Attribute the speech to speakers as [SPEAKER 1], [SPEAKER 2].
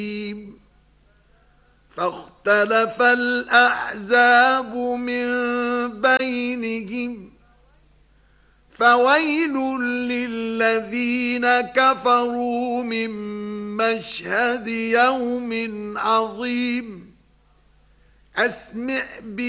[SPEAKER 1] فاختلف الأحزاب من بينهم فويل للذين كفروا من مشهد يوم عظيم. أسمع